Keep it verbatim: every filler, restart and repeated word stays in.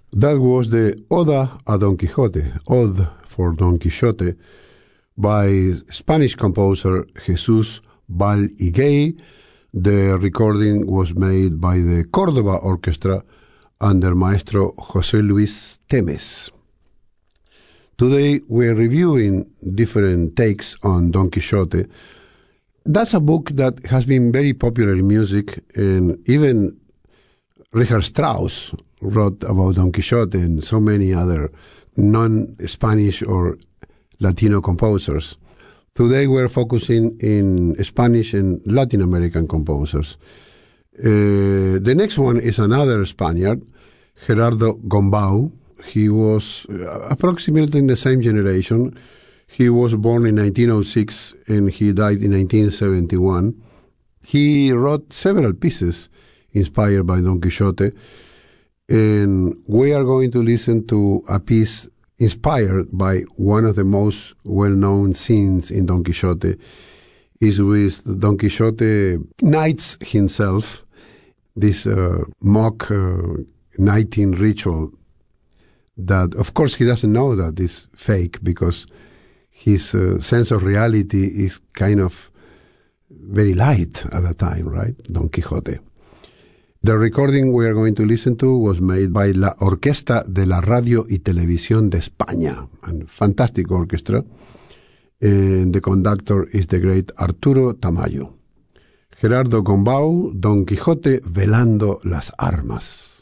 That was the Oda a Don Quixote, Ode for Don Quixote, by Spanish composer Jesus Val Higuey. The recording was made by the Córdoba Orchestra under Maestro José Luis Temes. Today we're reviewing different takes on Don Quixote. That's a book that has been very popular in music, and even Richard Strauss wrote about Don Quixote and so many other non-Spanish or Latino composers. Today we're focusing in Spanish and Latin American composers. Uh, the next one is another Spaniard, Gerardo Gombau. He was approximately in the same generation. He was born in nineteen oh six and he died in nineteen seventy-one. He wrote several pieces inspired by Don Quixote, and we are going to listen to a piece inspired by one of the most well-known scenes in Don Quixote. Is with Don Quixote knights himself, this uh, mock uh, knighting ritual that, of course, he doesn't know that is fake because his uh, sense of reality is kind of very light at the time, right? Don Quixote. The recording we are going to listen to was made by La Orquesta de la Radio y Televisión de España, a fantastic orchestra, and the conductor is the great Arturo Tamayo. Gerardo Gombau, Don Quijote velando las armas.